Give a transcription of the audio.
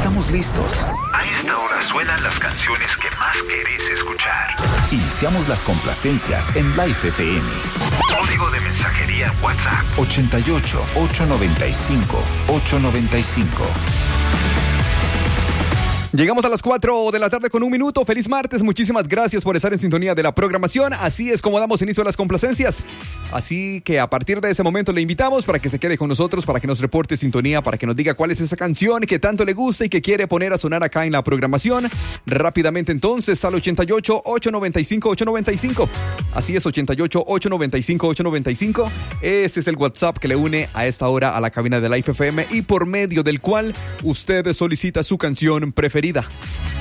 estamos listos. A esta hora suenan las canciones que más querés escuchar. Iniciamos las complacencias en Life FM. Código de mensajería WhatsApp 88 895 895. Llegamos a las 4 de la tarde con 1 minuto. Feliz martes, muchísimas gracias por estar en sintonía de la programación. Así es como damos inicio a las complacencias. Así que a partir de ese momento le invitamos para que se quede con nosotros, para que nos reporte sintonía, para que nos diga cuál es esa canción que tanto le gusta y que quiere poner a sonar acá en la programación. Rápidamente entonces al 88 895 895. Así es, 88 895 895. Ese es el WhatsApp que le une a esta hora a la cabina de Life FM y por medio del cual usted solicita su canción preferida.